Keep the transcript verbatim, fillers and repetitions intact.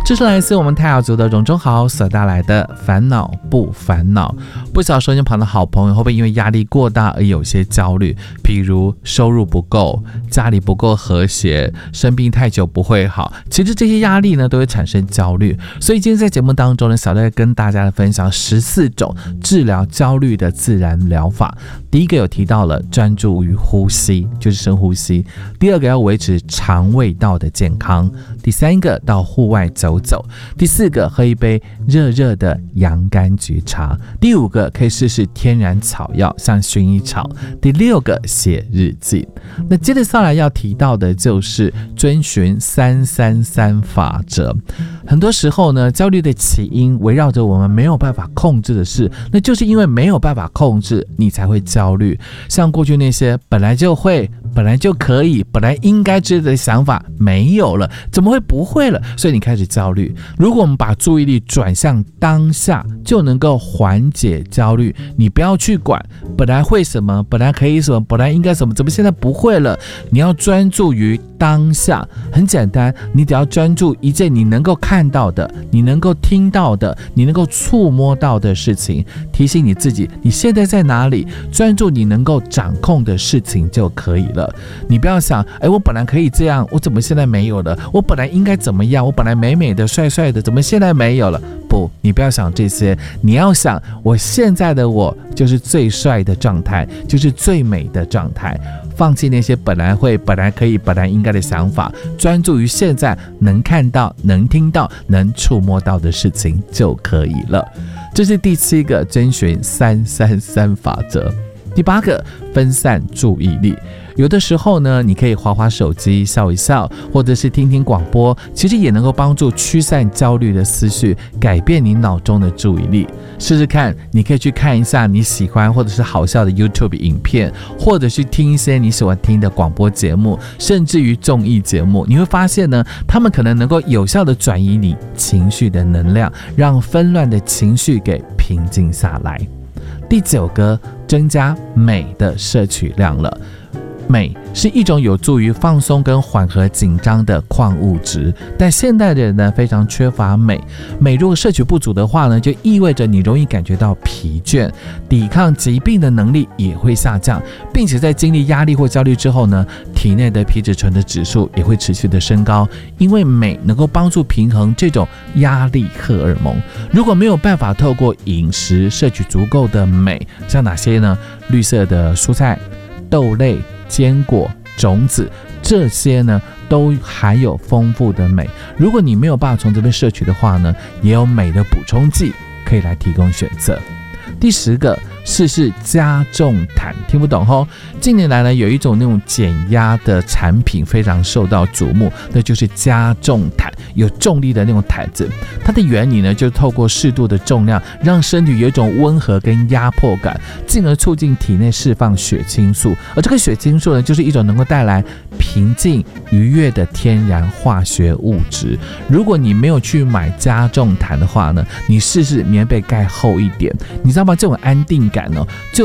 这是来自我们泰雅族的荣中豪所带来的烦恼不烦恼。不晓得收音旁的好朋友会不会因为压力过大而有些焦虑，比如收入不够，家里不够和谐，生病太久不会好。其实这些压力呢都会产生焦虑，所以今天在节目当中呢，小戴跟大家分享十四种治疗焦虑的自然疗法。第一个有提到了专注于呼吸，就是深呼吸；第二个要维持肠胃道的健康；第三个到户外走走；第四个喝一杯热热的洋甘菊茶；第五个可以试试天然草药，像薰衣草；第六个写日记。那接着下来要提到的就是遵循三三三法则。很多时候呢，焦虑的起因围绕着我们没有办法控制的事，那就是因为没有办法控制，你才会焦虑。像过去那些本来就会、本来就可以、本来应该知道的想法没有了，怎么会不会了？所以你开始焦虑。如果我们把注意力转向当下，就能够缓解焦虑。你不要去管本来会什么，本来可以什么，本来应该什么，怎么现在不会了？你要专注于当下。很简单，你只要专注一件你能够看到的、你能够听到的、你能够触摸到的事情，提醒你自己你现在在哪里，专注你能够掌控的事情就可以了。你不要想，哎，我本来可以这样，我怎么现在没有了？我本来应该怎么样？我本来美美的、帅帅的，怎么现在没有了？不，你不要想这些，你要想我现在的我就是最帅的状态，就是最美的状态。放弃那些本来会、本来可以、本来应该的想法，专注于现在能看到、能听到、能触摸到的事情就可以了。这是第七个，遵循三三三法则。第八个，分散注意力。有的时候呢，你可以滑滑手机，笑一笑，或者是听听广播，其实也能够帮助驱散焦虑的思绪，改变你脑中的注意力。试试看，你可以去看一下你喜欢或者是好笑的 YouTube 影片，或者是听一些你喜欢听的广播节目，甚至于综艺节目。你会发现呢，他们可能能够有效的转移你情绪的能量，让纷乱的情绪给平静下来。第九个，增加美的摄取量了。美是一种有助于放松跟缓和紧张的矿物质，但现代的人呢非常缺乏美。美如果摄取不足的话呢，就意味着你容易感觉到疲倦，抵抗疾病的能力也会下降，并且在经历压力或焦虑之后呢，体内的皮质醇的指数也会持续的升高，因为美能够帮助平衡这种压力荷尔蒙。如果没有办法透过饮食摄取足够的美，像哪些呢？绿色的蔬菜、豆类、坚果、种子，这些呢都含有丰富的镁。如果你没有办法从这边摄取的话呢，也有镁的补充剂可以来提供选择。第十个，试试加重毯，听不懂吼？近年来呢，有一种那种减压的产品非常受到瞩目，那就是加重毯，有重力的那种毯子。它的原理呢，就是透过适度的重量，让身体有一种温和跟压迫感，进而促进体内释放血清素。而这个血清素呢，就是一种能够带来平静愉悦的天然化学物质。如果你没有去买加重毯的话呢，你试试棉被盖厚一点，你知道吗？这种安定感呢，就